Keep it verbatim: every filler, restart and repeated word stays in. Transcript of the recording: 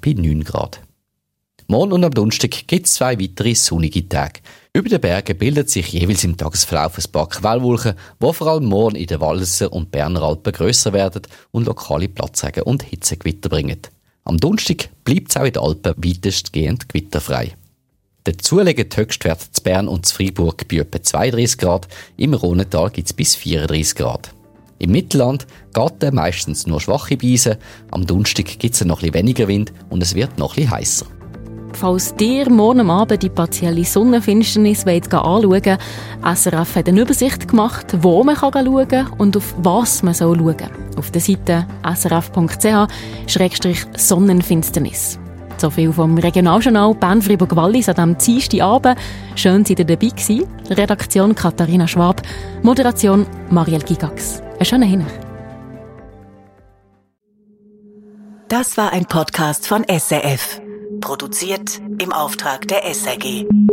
bei neun Grad. Morgen und am Donnerstag gibt es zwei weitere sonnige Tage. Über den Bergen bildet sich jeweils im Tagesverlauf ein paar Quellwolken, die vor allem morgen in den Walliser und Berner Alpen grösser werden und lokale Platzregen und Hitzegewitter bringen. Am Donnerstag bleibt es auch in den Alpen weitestgehend gewitterfrei. Dazu liegen die Höchstwerte zu Bern und zu Freiburg bei etwa zweiunddreissig Grad, im Rhontal gibt es bis vierunddreissig Grad. Im Mittelland geht meistens nur schwache Brise, am Donnerstag gibt es noch ein bisschen weniger Wind und es wird noch ein bisschen heißer. Falls ihr morgen Abend die partielle Sonnenfinsternis anschauen wollt, S R F hat eine Übersicht gemacht, wo man schauen kann und auf was man schauen soll. Auf der Seite s r f punkt c h slash sonnenfinsternis. So viel vom Regionaljournal Bern-Fribourg-Wallis an diesem Dienstagabend. Schön, dass ihr dabei gewesen. Redaktion Katharina Schwab, Moderation Marielle Gigax. Einen schönen Hinweis. Das war ein Podcast von S R F. Produziert im Auftrag der S R G.